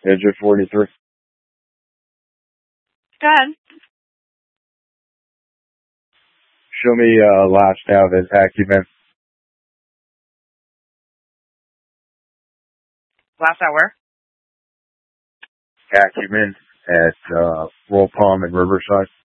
Digit 43. Go ahead. Show me last out at Acumen. Last hour. Acumen at Royal Palm and Riverside.